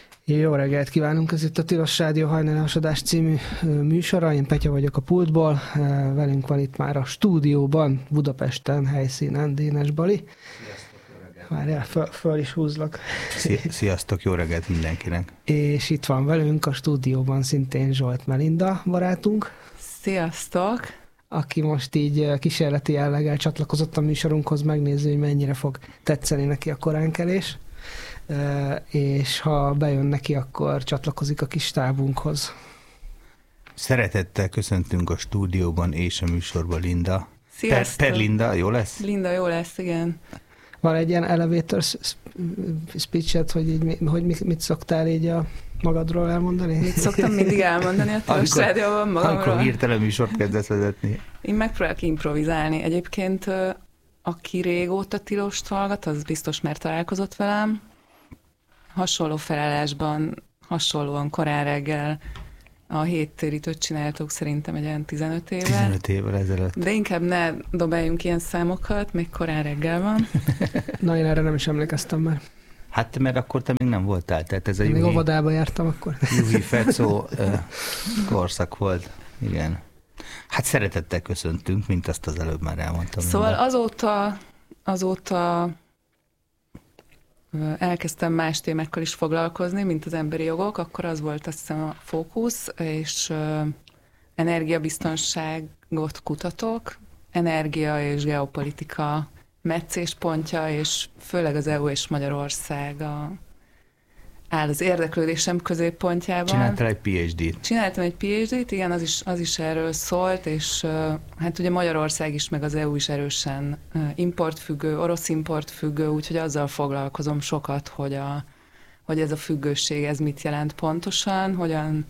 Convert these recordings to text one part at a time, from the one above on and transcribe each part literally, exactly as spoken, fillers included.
Jó reggelt kívánunk, ez itt a Tilos Rádió hajnalos adás című műsora, én Petya vagyok a pultból, velünk van itt már a stúdióban, Budapesten, helyszínen Dénes Bali. Sziasztok, jó reggelt! Várjál, föl, föl is húzlak. Sziasztok, jó reggelt mindenkinek! És itt van velünk a stúdióban szintén Zsolt Melinda barátunk. Sziasztok! Aki most így kísérleti jelleggel csatlakozott a műsorunkhoz, megnézni, hogy mennyire fog tetszeni neki a koránkelés. És ha bejön neki, akkor csatlakozik a kis tábunkhoz. Szeretettel köszöntünk a stúdióban és a műsorban Linda. Sziasztok! Per, per Linda, jó lesz? Linda, jó lesz, igen. Van egy ilyen elevator speech-et, hogy, így, hogy mit, mit szoktál így a magadról elmondani? Mit szoktam mindig elmondani a Tilos Rádióban magamról? Amikor hirtelen műsort kezdesz vezetni. Én megpróbálok improvizálni. Egyébként aki régóta Tilost hallgat, az biztos már találkozott velem. Hasonló felállásban, hasonlóan korán reggel a héttérítőt csináltuk szerintem egy olyan tizenöt éve. tizenöt évvel ezelőtt. De inkább ne dobáljunk ilyen számokat, még korán reggel van. Na, én erre nem is emlékeztem már. Hát, mert akkor te még nem voltál, tehát ez a Még Juhi, óvodába jártam akkor. Juhi Fecó uh, korszak volt, igen. Hát szeretettel köszöntünk, mint azt az előbb már elmondtam. Szóval azóta, azóta elkezdtem más témákkal is foglalkozni, mint az emberi jogok, akkor az volt azt hiszem a fókusz, és uh, energiabiztonságot kutatok, energia és geopolitika meccéspontja, és főleg az é u és Magyarország a, áll az érdeklődésem középpontjában. Csináltál egy pé há dét? Csináltam egy pé há dét, igen, az is, az is erről szólt, és uh, hát ugye Magyarország is, meg az é u is erősen uh, importfüggő, orosz importfüggő, úgyhogy azzal foglalkozom sokat, hogy, a, hogy ez a függőség, ez mit jelent pontosan, hogyan,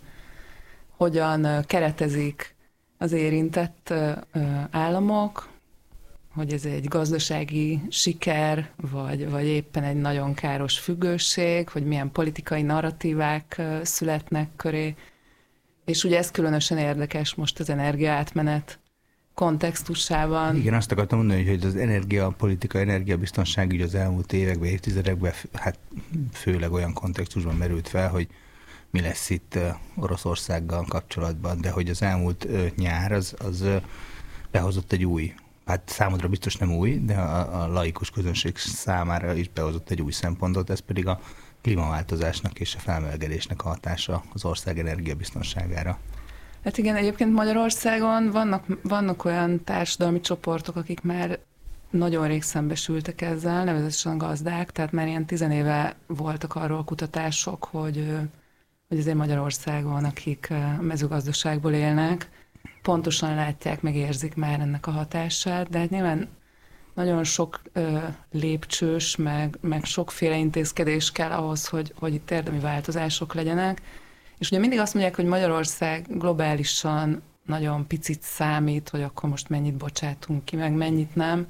hogyan uh, keretezik az érintett uh, uh, államok, hogy ez egy gazdasági siker, vagy, vagy éppen egy nagyon káros függőség, hogy milyen politikai narratívák születnek köré. És ugye ez különösen érdekes most az energiaátmenet kontextusában. Igen, azt akartam mondani, hogy az energiapolitika, energiabiztonság ügy az elmúlt években, évtizedekben, hát főleg olyan kontextusban merült fel, hogy mi lesz itt Oroszországgal kapcsolatban, de hogy az elmúlt nyár az, az behozott egy új, hát számodra biztos nem új, de a, a laikus közönség számára is behozott egy új szempontot, ez pedig a klímaváltozásnak és a felmelegedésnek a hatása az ország energiabiztonságára. Hát igen, egyébként Magyarországon vannak, vannak olyan társadalmi csoportok, akik már nagyon rég szembesültek ezzel, nevezetesen gazdák, tehát már ilyen tizenéve voltak arról kutatások, hogy, hogy azért Magyarországon, akik mezőgazdaságból élnek, pontosan látják, meg érzik már ennek a hatását, de hát nyilván nagyon sok ö, lépcsős, meg, meg sokféle intézkedés kell ahhoz, hogy, hogy itt érdemi változások legyenek. És ugye mindig azt mondják, hogy Magyarország globálisan nagyon picit számít, hogy akkor most mennyit bocsátunk ki, meg mennyit nem.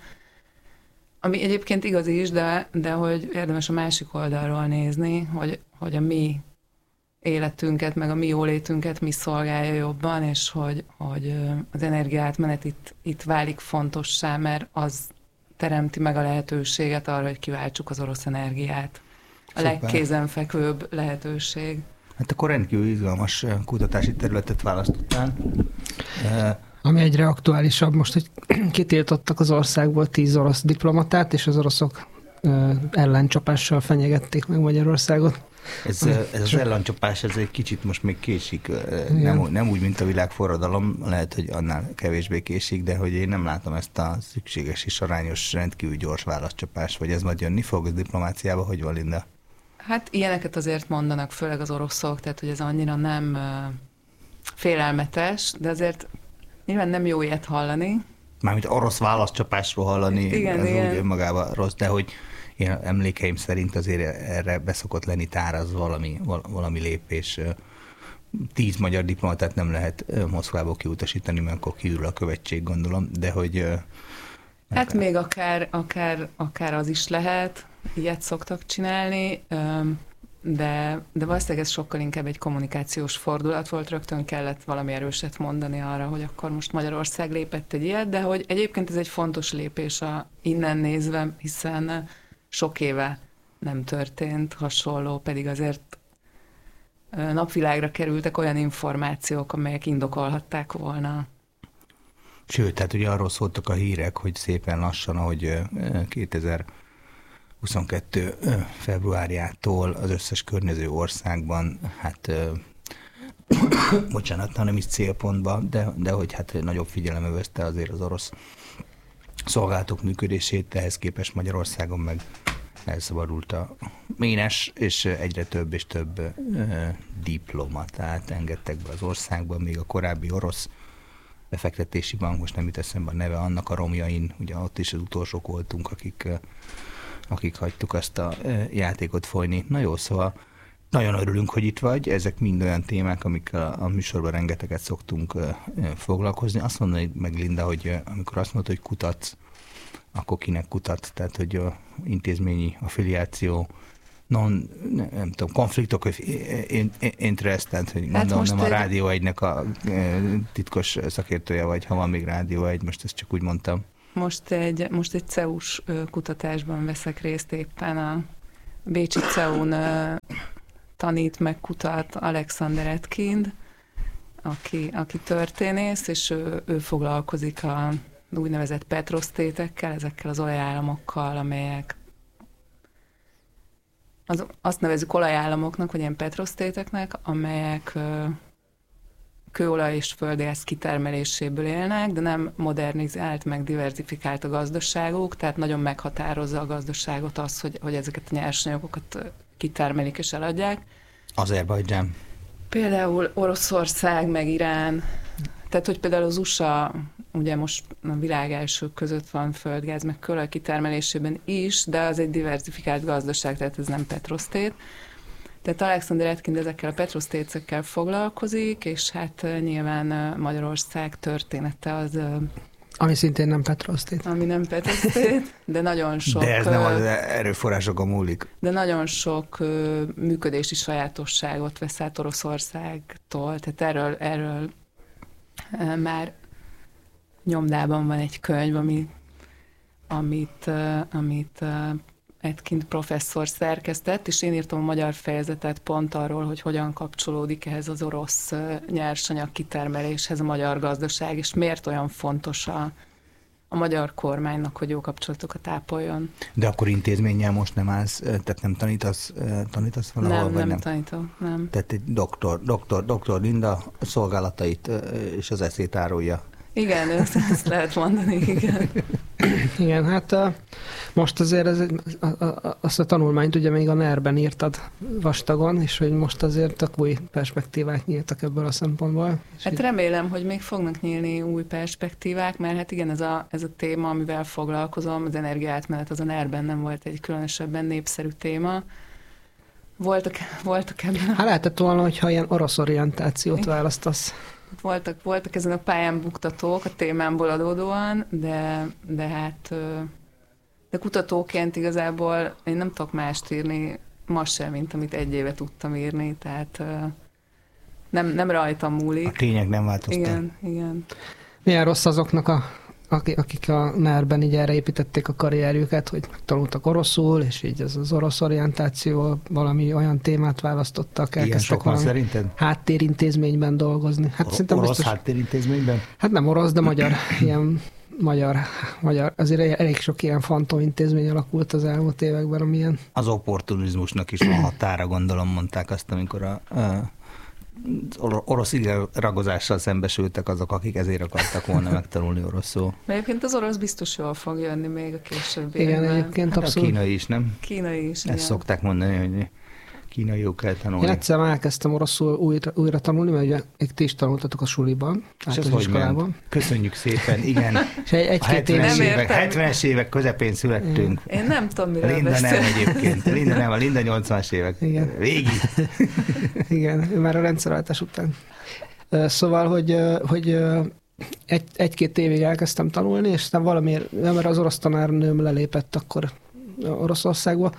Ami egyébként igaz is, de, de hogy érdemes a másik oldalról nézni, hogy, hogy a mi életünket, meg a mi jólétünket mi szolgálja jobban, és hogy, hogy az energiaátmenet itt, itt válik fontossá, mert az teremti meg a lehetőséget arra, hogy kiváltsuk az orosz energiát. A Szuper. legkézenfekvőbb lehetőség. Hát akkor rendkívül izgalmas kutatási területet választottál. Ami egyre aktuálisabb most, hogy kitiltottak az országból tíz orosz diplomatát, és az oroszok ellencsapással fenyegették meg Magyarországot. Ez, ez az ellencsapás, ez egy kicsit most még késik, nem, nem úgy, mint a világforradalom, lehet, hogy annál kevésbé késik, de hogy én nem látom ezt a szükséges és arányos, rendkívül gyors válaszcsapást, vagy ez majd jönni fog a diplomáciába, hogy van, Linda? Hát ilyeneket azért mondanak, főleg az oroszok, tehát hogy ez annyira nem uh, félelmetes, de azért nyilván nem jó ilyet hallani. Mármint orosz válaszcsapásról hallani, igen, ez igen. úgy önmagában rossz, de hogy én emlékeim szerint azért erre beszokott lenni táraz valami, valami lépés. Tíz magyar diplomatát nem lehet Moszkvából kiutasítani, mert akkor kiürül a követség, gondolom, de hogy... Hát még akár, akár, akár az is lehet, ilyet szoktak csinálni, de, de valószínűleg ez sokkal inkább egy kommunikációs fordulat volt, rögtön kellett valami erőset mondani arra, hogy akkor most Magyarország lépett egy ilyet, de hogy egyébként ez egy fontos lépés a, innen nézve, hiszen sok éve nem történt hasonló, pedig azért napvilágra kerültek olyan információk, amelyek indokolhatták volna. Sőt, tehát ugye arról szóltak a hírek, hogy szépen lassan, ahogy kétezer-huszonkettő februárjától az összes környező országban, hát bocsánat, hanem is célpontba, de, de hogy hát nagyobb figyelem övezte azért az orosz szolgálatok működését, ehhez képest Magyarországon meg elszabadult a ménes, és egyre több és több ö, diplomatát engedtek be az országban, még a korábbi orosz befektetési bank, most nem jut eszembe a neve, annak a romjain, ugye ott is az utolsók voltunk, akik, akik hagytuk azt a játékot folyni. Na jó, szóval nagyon örülünk, hogy itt vagy, ezek mind olyan témák, amikkel a műsorban rengeteget szoktunk foglalkozni. Azt mondani meg, Linda, hogy amikor azt mondod, hogy kutatsz, akkor kinek kutat, tehát hogy a intézményi affiliáció, non, nem tudom, konfliktok, interest, tehát hogy hát gondolom nem egy... a Rádió egynek a titkos szakértője vagy, ha van még Rádió egy, most ezt csak úgy mondtam. Most egy, most egy cé e u-s kutatásban veszek részt éppen, a bécsi cé e u-n tanít, meg kutat Alexander Etkind, aki, aki történész, és ő, ő foglalkozik a úgynevezett petrosztétekkel, ezekkel az olajállamokkal, amelyek az, azt nevezzük olajállamoknak, vagy ilyen petrosztéteknek, amelyek ö, kőolaj és földgáz kitermeléséből élnek, de nem modernizált, meg diversifikált a gazdaságuk, tehát nagyon meghatározza a gazdaságot az, hogy, hogy ezeket a nyersanyagokat kitermelik és eladják. Azerbajdzsán. Például Oroszország, meg Irán. Tehát, hogy például az u es á ugye most a világ elsők között van földgáz, meg kőolaj kitermelésében is, de az egy diversifikált gazdaság, tehát ez nem petrosztét. Tehát Alexander Etkind ezekkel a petrosztétekkel foglalkozik, és hát nyilván Magyarország története az... Ami szintén nem petrosztét. Ami nem petrosztét, de nagyon sok... De ez nem az erőforrásokon múlik. De nagyon sok működési sajátosságot vesz át Oroszországtól, tehát erről, erről már nyomdában van egy könyv, ami, amit, amit Etkind professzor szerkesztett, és én írtam a magyar fejezetet pont arról, hogy hogyan kapcsolódik ehhez az orosz nyersanyag kitermeléshez a magyar gazdaság, és miért olyan fontos a, a magyar kormánynak, hogy jó kapcsolatokat ápoljon. De akkor intézménnyel most nem állsz, tehát nem tanítasz, tanítasz valahol? Nem, vagy nem, nem tanítom, nem. Tehát egy doktor, doktor, doktor Linda szolgálatait és az eszét árulja. Igen, ezt, ezt lehet mondani, igen. Igen, hát most azért ez, a, a, azt a tanulmányt ugye még a en e er-ben írtad vastagon, és hogy most azért tök új perspektívák nyíltak ebből a szempontból. Hát így... remélem, hogy még fognak nyílni új perspektívák, mert hát igen, ez a, ez a téma, amivel foglalkozom, az energiaátmenet az a en e er-ben nem volt egy különösebben népszerű téma. Voltak, voltak ebben a... Hát lehetett volna, hogyha ilyen orosz orientációt választasz. Voltak, voltak ezen a pályán buktatók a témámból adódóan, de, de hát de kutatóként igazából én nem tudok mást írni ma sem, mint amit egy éve tudtam írni, tehát nem, nem rajtam múlik. A tények nem változtak. Igen, igen. Milyen rossz azoknak, a, akik a en e er-ben így erre építették a karrierjüket, hogy tanultak oroszul, és így ez az orosz orientáció valami olyan témát választottak, elkezdtek valami szerinted? háttérintézményben dolgozni. Hát Or- orosz biztos, háttérintézményben? Hát nem orosz, de magyar, ilyen magyar, magyar, azért elég sok ilyen fantomintézmény alakult az elmúlt években, amilyen... Az opportunizmusnak is van határa, gondolom, mondták azt, amikor a... a orosz ragozással szembesültek azok, akik ezért akartak volna megtanulni oroszul. De egyébként az orosz biztos jól fog jönni még a később igen, egyébként hát abszolút. A kínai is, nem? Kínai is, Ezt igen. szokták mondani, hogy kínaiul kell tanulni. Én egyszer már elkezdtem oroszul újra, újra tanulni, mert ugye ti is tanultatok a suliban, és az iskolában. Köszönjük szépen, igen. És egy, egy, a hetvenes évek, évek, hetvenes évek közepén születtünk. Én nem tudom, miről Linda beszél. nem egyébként. Linda nem, a Linda nyolcvanas évek. Igen. Végi. Igen, már a rendszerváltás után. Szóval, hogy, hogy egy, egy-két évig elkezdtem tanulni, és aztán valamiért, mert az orosz tanárnőm lelépett akkor Oroszországba,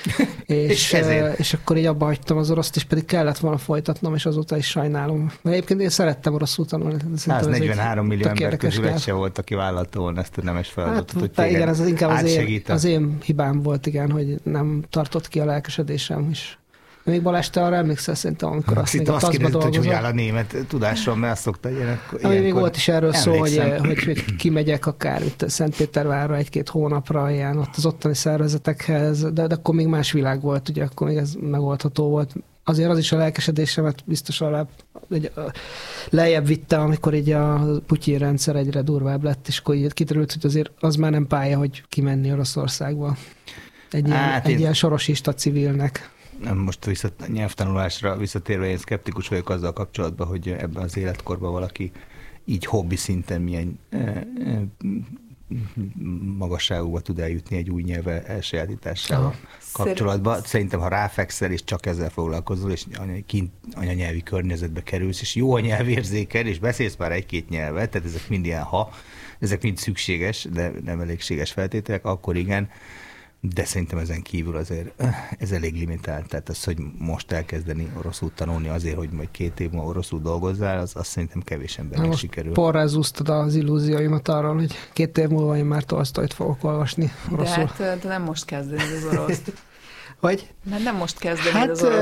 és, és, és akkor így abba hagytam az oroszt, és pedig kellett volna folytatnom, és azóta is sajnálom. Mert egyébként én szerettem oroszul tanulni. száznegyvenhárom millió ember közül egy se volt, aki vállalta volna ezt a nemes feladatot, hát, hogy téged igen, ez az inkább az én, az én hibám volt, igen, hogy nem tartott ki a lelkesedésem is. Még Balázs, te arra emlékszel szerintem, amikor azt még a azt taszba dolgozol. hogy áll a német tudásról, mert azt szokta ilyenek. Ami még volt is erről szó, hogy, hogy, hogy kimegyek akár itt Szentpétervárra egy-két hónapra, ilyen ott az ottani szervezetekhez, de, de akkor még más világ volt, ugye akkor még ez megoldható volt. Azért az is a lelkesedésemet biztos alá egy, lejjebb vitte, amikor így a Putyin rendszer egyre durvább lett, és akkor így kiderült, hogy azért az már nem pálya, hogy kimenni Oroszországba. Egy, ilyen, hát egy én... ilyen sorosista civilnek. Most visszat, nyelvtanulásra visszatérve én szkeptikus vagyok azzal kapcsolatban, hogy ebben az életkorban valaki így hobbi szinten milyen e, e, magasságúba tud eljutni egy új nyelv elsajátításával Aha. kapcsolatban. Szerintem, ha ráfekszel, és csak ezzel foglalkozol, és kint anyanyelvi környezetbe kerülsz, és jó a nyelvérzékel, és beszélsz már egy-két nyelvet, tehát ezek mind ilyen ha, ezek mind szükséges, de nem elégséges feltételek, akkor igen, de szerintem ezen kívül azért ez elég limitált. Tehát az, hogy most elkezdeni oroszul tanulni azért, hogy majd két év múlva oroszul dolgozzál, az azt szerintem kevés embernek sikerül. Porrá zúztad az illúzióimat arról, hogy két év múlva én már Tolsztojt fogok olvasni oroszul. De hát de nem most kezdeni az oroszt. Vagy? Mert nem most kezdeni hát, az orosz.